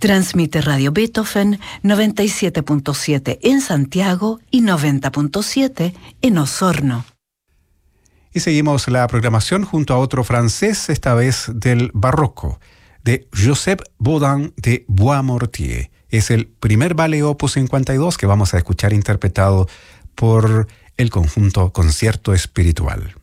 Transmite Radio Beethoven 97.7 en Santiago y 90.7 en Osorno. Y seguimos la programación junto a otro francés, esta vez del barroco, de Joseph Bodin de Boismortier. Es el primer ballet opus 52 que vamos a escuchar interpretado por el conjunto Concierto Espiritual.